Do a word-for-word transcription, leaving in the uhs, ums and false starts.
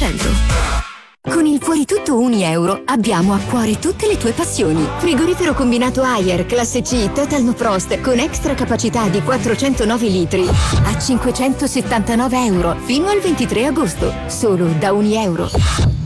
cento. Con il Fuori Tutto Uni Euro abbiamo a cuore tutte le tue passioni. Frigorifero combinato Haier classe C Total No Frost con extra capacità di quattrocentonove litri a cinquecentosettantanove euro fino al ventitré agosto, solo da Uni Euro.